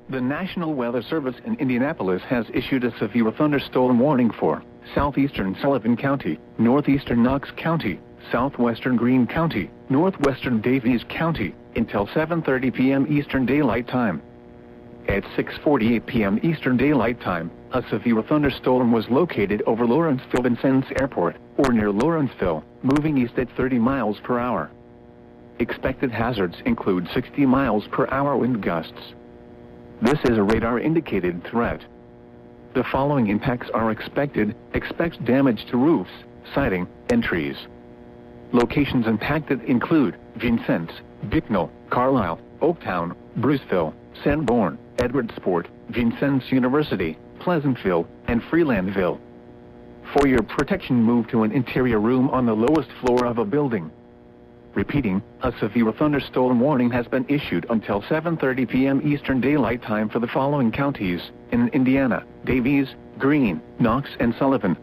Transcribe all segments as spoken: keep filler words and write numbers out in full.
The National Weather Service in Indianapolis has issued a severe thunderstorm warning for southeastern Sullivan County, northeastern Knox County, southwestern Greene County, northwestern Davies County, until seven thirty p.m. Eastern Daylight Time. At six forty-eight p.m. Eastern Daylight Time, a severe thunderstorm was located over Lawrenceville-Vincennes Airport, or near Lawrenceville, moving east at thirty miles per hour. Expected hazards include sixty miles per hour wind gusts. This is a radar-indicated threat. The following impacts are expected. Expect damage to roofs, siding, and trees. Locations impacted include Vincennes, Bicknell, Carlisle, Oaktown, Bruceville, Sanborn, Edwardsport, Vincennes University, Pleasantville, and Freelandville. For your protection, move to an interior room on the lowest floor of a building. Repeating, a severe thunderstorm warning has been issued until seven thirty p.m. Eastern Daylight Time for the following counties in Indiana: Davies, Greene, Knox, and Sullivan.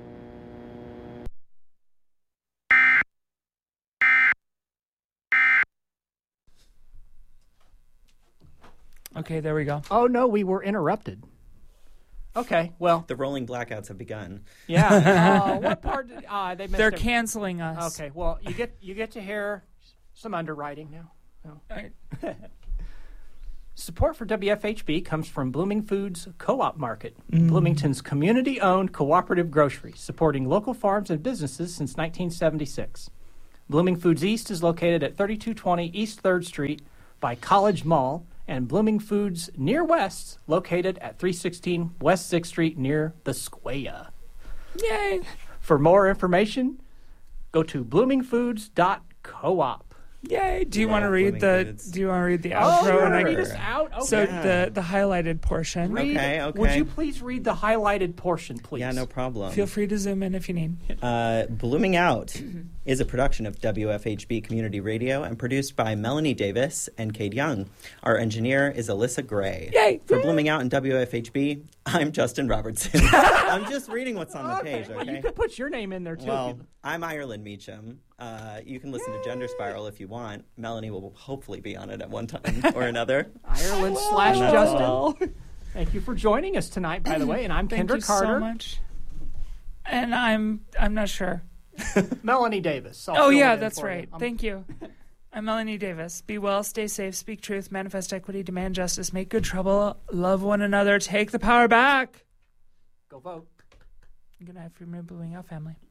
Okay, there we go. Oh, no, we were interrupted. Okay, well. The rolling blackouts have begun. Yeah. uh, what part? Did, uh, they missed They're every- canceling us. Okay, well, you get you get to hear some underwriting now. Oh. All right. Support for W F H B comes from Blooming Foods Co-op Market, mm. Bloomington's community-owned cooperative grocery, supporting local farms and businesses since nineteen seventy-six. Blooming Foods East is located at thirty-two twenty East third Street by College Mall, and Blooming Foods Near West, located at three sixteen West sixth Street near the Square. Yay! For more information, go to blooming foods dot coop. Yay! Do you Yeah, want to read Blooming the? Foods. Do you want to read the Oh, outro? you want and to I read can- us out? Okay. So Yeah. the the highlighted portion. Read, Okay, okay. Would you please read the highlighted portion, please? Yeah, no problem. Feel free to zoom in if you need. Uh, Blooming Out is a production of W F H B Community Radio and produced by Melanie Davis and Cade Young. Our engineer is Alyssa Gray. Yay! For Blooming Out and W F H B, I'm Justin Robertson. I'm just reading what's on the Okay, page, well, okay? you could put your name in there, too. Well, if you- I'm Ireland Meacham. Uh, you can listen to Gender Spiral if you want. Melanie will hopefully be on it at one time or another. Ireland slash Hello. Justin. Thank you for joining us tonight, by the way, and I'm Thank Kendra you Carter. so much. And I'm I'm not sure. Melanie Davis. I'll Oh fill yeah, it in that's for you. right. I'm- Thank you. I'm Melanie Davis. Be well, stay safe, speak truth, manifest equity, demand justice, make good trouble, love one another, take the power back. Go vote. Good night from your Blooming Out family.